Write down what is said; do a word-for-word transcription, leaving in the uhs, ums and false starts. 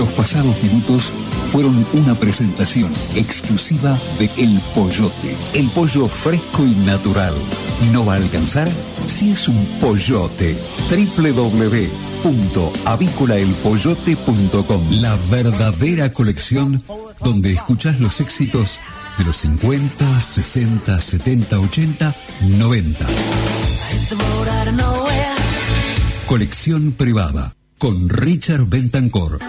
Los pasados minutos fueron una presentación exclusiva de El Pollote. El pollo fresco y natural. ¿No va a alcanzar? Si es un pollote. doble u doble u doble u punto avícola el pollote punto com. La verdadera colección donde escuchás los éxitos de los cincuenta, sesenta, setenta, ochenta, noventa. Colección privada con Richard Bentancor.